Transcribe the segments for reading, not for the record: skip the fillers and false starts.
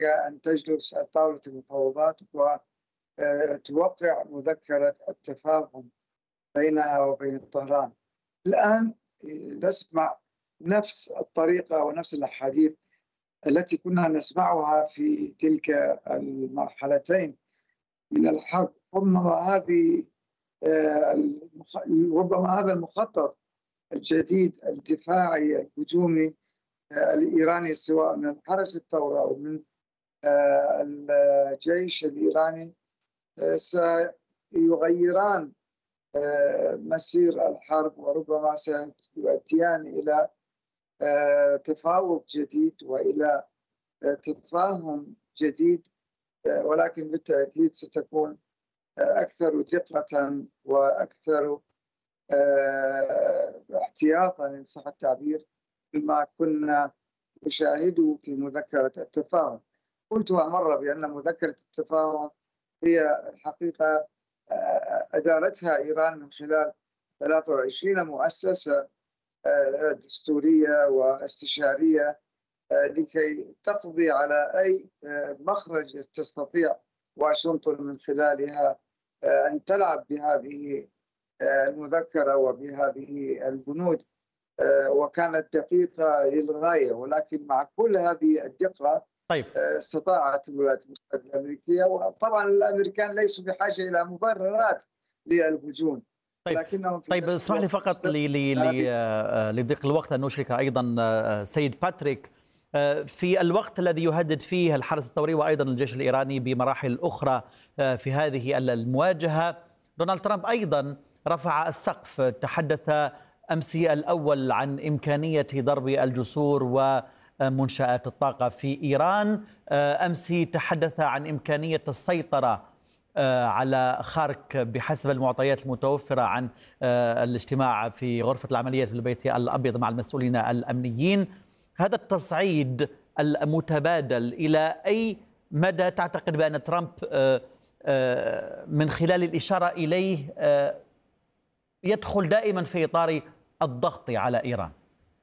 أن تجلس على طاولة المفاوضات وتوقع مذكرة التفاهم بينها وبين طهران. الآن نسمع نفس الطريقة ونفس الأحاديث التي كنا نسمعها في تلك المرحلتين من الحرب. ربما هذا المخطط الجديد الدفاعي الهجومي الإيراني، سواء من الحرس الثورة أو من الجيش الإيراني، سيغيران مسير الحرب، وربما سيؤديان إلى تفاوض جديد وإلى تفاهم جديد، ولكن بالتأكيد ستكون أكثر دقة وأكثر احتياطا إن صح التعبير بما كنا نشاهده في مذكرة التفاهم. قلتها مرة بأن مذكرة التفاهم هي الحقيقة أدارتها إيران من خلال 23 مؤسسة دستورية واستشارية لكي تقضي على أي مخرج تستطيع واشنطن من خلالها أن تلعب بهذه المذكرة وبهذه البنود، وكانت دقيقة للغاية. ولكن مع كل هذه الدقة طيب استطاعت الولايات المتحدة الأمريكية، وطبعا الأمريكان ليسوا بحاجة إلى مبررات للهجوم. طيب اسمح لي فقط لضيق الوقت أن نشرك أيضا سيد باتريك في الوقت الذي يهدد فيه الحرس الثوري وأيضا الجيش الإيراني بمراحل أخرى في هذه المواجهة. دونالد ترامب أيضا رفع السقف، تحدث أمس الأول عن إمكانية ضرب الجسور ومنشآت الطاقة في إيران، أمس تحدث عن إمكانية السيطرة على خارك بحسب المعطيات المتوفرة عن الاجتماع في غرفة العمليات في البيت الأبيض مع المسؤولين الأمنيين. هذا التصعيد المتبادل إلى أي مدى تعتقد بأن ترامب من خلال الإشارة إليه يدخل دائما في إطار الضغط على إيران؟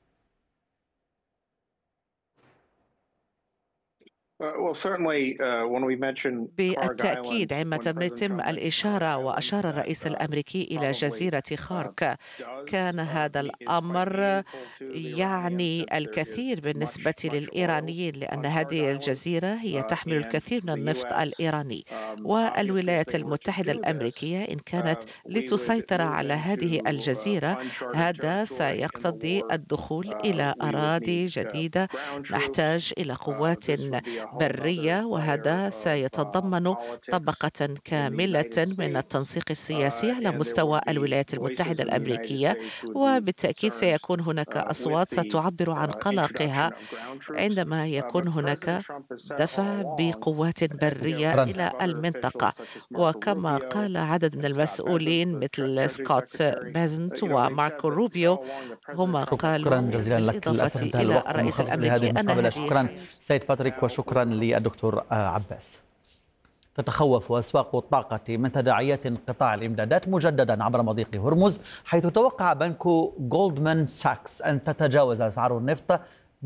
بالتأكيد عندما يتم الإشارة وأشار الرئيس الأمريكي إلى جزيرة خارك، كان هذا الأمر يعني الكثير بالنسبة للإيرانيين، لأن هذه الجزيرة هي تحمل الكثير من النفط الإيراني، والولايات المتحدة الأمريكية إن كانت لتسيطر على هذه الجزيرة هذا سيقتضي الدخول إلى أراضي جديدة، نحتاج إلى قوات برية، وهذا سيتضمن طبقة كاملة من التنسيق السياسي على مستوى الولايات المتحدة الأمريكية، وبالتأكيد سيكون هناك أصوات ستعبر عن قلقها عندما يكون هناك دفع بقوات برية إلى المنطقة. وكما قال عدد من المسؤولين مثل سكوت بيزنت وماركو روبيو، هم قالوا شكرا جزيلا لك. للأسف انتهى الوقت المخصص لهذه المقابلة. شكرا سيد باتريك وشكرا للدكتور عباس. تتخوف أسواق الطاقة من تداعيات انقطاع الإمدادات مجددا عبر مضيق هرمز، حيث توقع بنك جولدمان ساكس أن تتجاوز أسعار النفط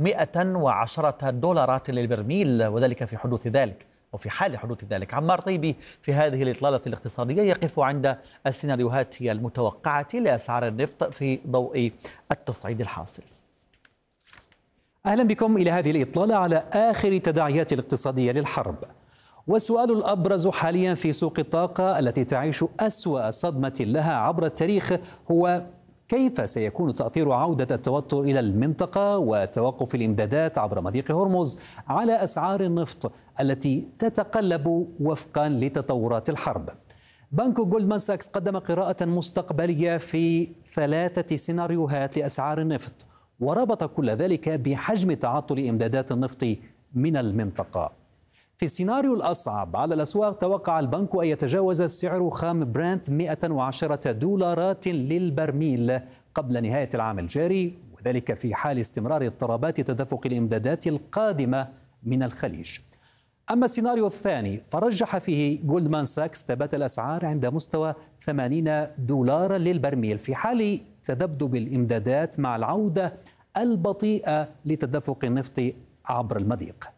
$110 للبرميل، وذلك في حدوث ذلك أو في حال حدوث ذلك. عمار طيبي في هذه الإطلالة الاقتصادية يقف عند السيناريوهات المتوقعة لأسعار النفط في ضوء التصعيد الحاصل. أهلا بكم إلى هذه الإطلالة على آخر تداعيات الاقتصادية للحرب. والسؤال الأبرز حاليا في سوق الطاقة التي تعيش أسوأ صدمة لها عبر التاريخ هو كيف سيكون تأثير عودة التوتر إلى المنطقة وتوقف الإمدادات عبر مضيق هرمز على أسعار النفط التي تتقلب وفقا لتطورات الحرب. بنك جولدمان ساكس قدم قراءة مستقبلية في 3 سيناريوهات لأسعار النفط، وربط كل ذلك بحجم تعطل إمدادات النفط من المنطقة. في السيناريو الأصعب على الأسواق توقع البنك أن يتجاوز سعر خام برنت $110 للبرميل قبل نهاية العام الجاري، وذلك في حال استمرار اضطرابات تدفق الإمدادات القادمة من الخليج. أما السيناريو الثاني فرجح فيه جولدمان ساكس ثبات الأسعار عند مستوى $80 للبرميل في حال تذبذب الإمدادات مع العودة البطيئة لتدفق النفط عبر المضيق.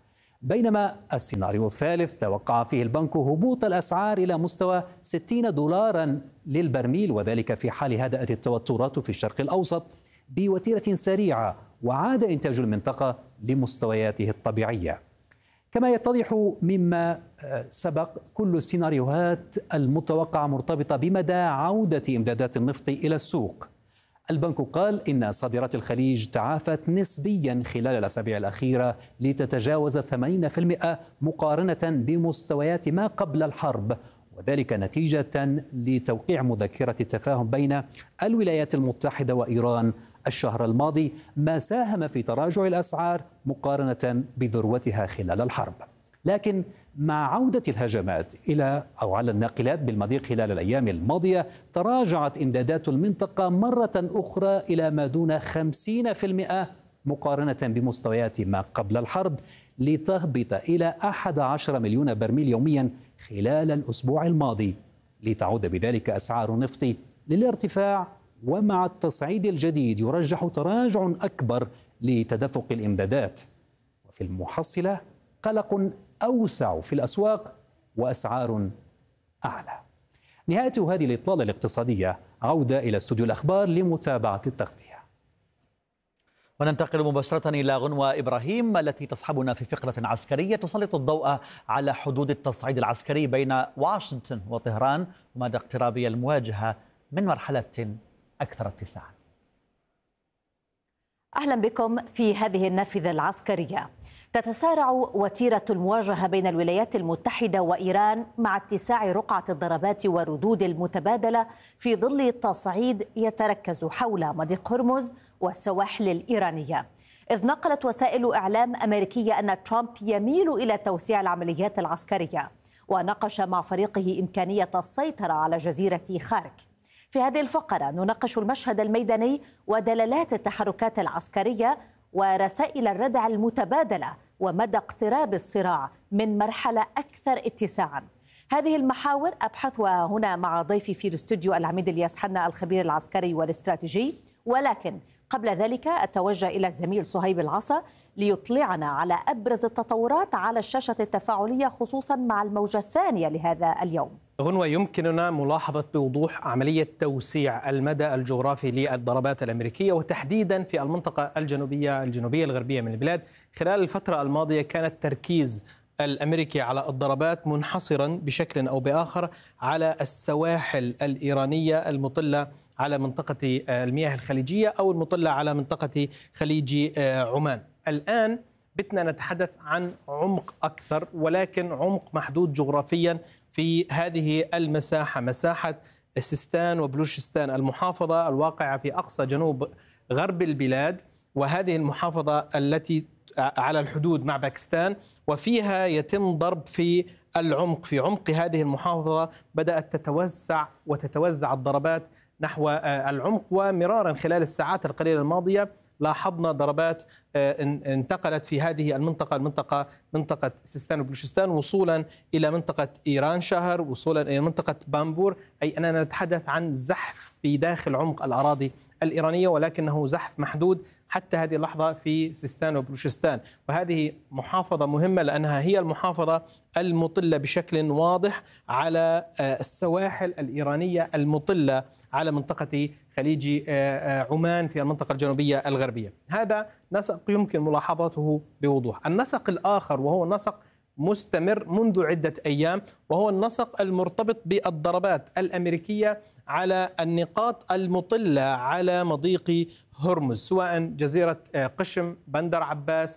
بينما السيناريو الثالث توقع فيه البنك هبوط الأسعار إلى مستوى 60 دولارا للبرميل، وذلك في حال هدأت التوترات في الشرق الأوسط بوتيرة سريعة وعاد إنتاج المنطقة لمستوياته الطبيعية. كما يتضح مما سبق، كل السيناريوهات المتوقعة مرتبطة بمدى عودة إمدادات النفط إلى السوق. البنك قال إن صادرات الخليج تعافت نسبيا خلال الأسابيع الأخيرة لتتجاوز 80% مقارنة بمستويات ما قبل الحرب، وذلك نتيجة لتوقيع مذكرة التفاهم بين الولايات المتحدة وإيران الشهر الماضي، ما ساهم في تراجع الأسعار مقارنة بذروتها خلال الحرب. لكن مع عودة الهجمات على الناقلات بالمضيق خلال الأيام الماضية، تراجعت إمدادات المنطقة مرة أخرى إلى ما دون 50% مقارنة بمستويات ما قبل الحرب، لتهبط إلى 11 مليون برميل يوميا خلال الأسبوع الماضي، لتعود بذلك أسعار النفط للارتفاع. ومع التصعيد الجديد يرجح تراجع أكبر لتدفق الإمدادات، وفي المحصلة قلق أوسع في الأسواق وأسعار أعلى. نهاية هذه الإطلالة الاقتصادية، عودة إلى استوديو الأخبار لمتابعة التغطية. وننتقل مباشرة إلى غنوة إبراهيم التي تصحبنا في فقرة عسكرية تسلط الضوء على حدود التصعيد العسكري بين واشنطن وطهران ومدى اقتراب المواجهة من مرحلة أكثر اتساعا. أهلا بكم في هذه النافذة العسكرية. تتسارع وتيرة المواجهة بين الولايات المتحدة وإيران مع اتساع رقعة الضربات والردود المتبادلة في ظل تصعيد يتركز حول مضيق هرمز والسواحل الإيرانية، إذ نقلت وسائل إعلام أمريكية أن ترامب يميل إلى توسيع العمليات العسكرية، وناقش مع فريقه إمكانية السيطرة على جزيرة خارك. في هذه الفقرة نناقش المشهد الميداني ودلالات التحركات العسكرية ورسائل الردع المتبادلة ومدى اقتراب الصراع من مرحلة أكثر اتساعا. هذه المحاور أبحثها هنا مع ضيفي في الاستوديو العميد الياس حنا الخبير العسكري والاستراتيجي، ولكن قبل ذلك أتوجه إلى الزميل صهيب العصا ليطلعنا على أبرز التطورات على الشاشة التفاعلية خصوصا مع الموجة الثانية لهذا اليوم. غنوة، يمكننا ملاحظة بوضوح عملية توسيع المدى الجغرافي للضربات الأمريكية، وتحديدا في المنطقة الجنوبية الغربية من البلاد. خلال الفترة الماضية كان التركيز الأمريكي على الضربات منحصرا بشكل أو بآخر على السواحل الإيرانية المطلة على منطقة المياه الخليجية أو المطلة على منطقة خليج عمان. الآن بدنا نتحدث عن عمق أكثر، ولكن عمق محدود جغرافيا في هذه المساحة، مساحة سيستان وبلوشستان، المحافظة الواقعة في أقصى جنوب غرب البلاد، وهذه المحافظة التي على الحدود مع باكستان، وفيها يتم ضرب في العمق. في عمق هذه المحافظة بدأت تتوزع الضربات نحو العمق، ومرارا خلال الساعات القليلة الماضية لاحظنا ضربات انتقلت في هذه منطقة سيستان وبلوشستان وصولا إلى منطقة إيران شهر، وصولا إلى منطقة بامبور، أي أننا نتحدث عن زحف في داخل عمق الأراضي الإيرانية، ولكنه زحف محدود حتى هذه اللحظة في سيستان وبلوشستان. وهذه محافظة مهمة لأنها هي المحافظة المطلة بشكل واضح على السواحل الإيرانية المطلة على منطقة خليج عمان في المنطقة الجنوبية الغربية. هذا نسق يمكن ملاحظته بوضوح. النسق الآخر وهو نسق مستمر منذ عدة أيام، وهو النسق المرتبط بالضربات الأمريكية على النقاط المطلة على مضيق هرمز، سواء جزيرة قشم، بندر عباس،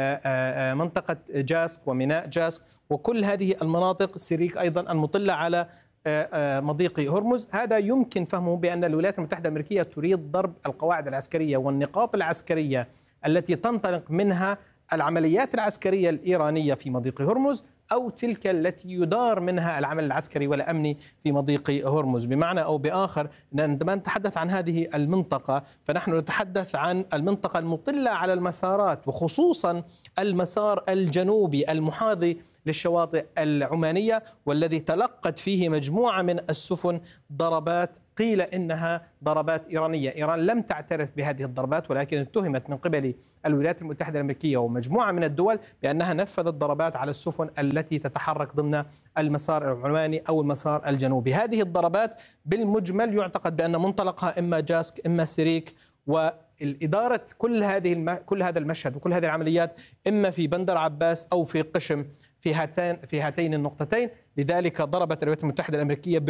منطقة جاسك وميناء جاسك، وكل هذه المناطق، سيريك أيضا المطلة على مضيق هرمز. هذا يمكن فهمه بأن الولايات المتحدة الأمريكية تريد ضرب القواعد العسكرية والنقاط العسكرية التي تنطلق منها العمليات العسكرية الإيرانية في مضيق هرمز، أو تلك التي يدار منها العمل العسكري والأمني في مضيق هرمز. بمعنى أو بآخر، عندما نتحدث عن هذه المنطقة فنحن نتحدث عن المنطقة المطلة على المسارات، وخصوصا المسار الجنوبي المحاذي للشواطئ العمانية، والذي تلقت فيه مجموعة من السفن ضربات قيل إنها ضربات إيرانية. إيران لم تعترف بهذه الضربات، ولكن اتهمت من قبل الولايات المتحدة الأمريكية ومجموعة من الدول بأنها نفذت ضربات على السفن التي تتحرك ضمن المسار العماني أو المسار الجنوبي. هذه الضربات بالمجمل يعتقد بأن منطلقها إما جاسك إما سيريك، والإدارة كل هذا المشهد وكل هذه العمليات إما في بندر عباس أو في قشم في هاتين النقطتين. لذلك ضربت الولايات المتحدة الأمريكية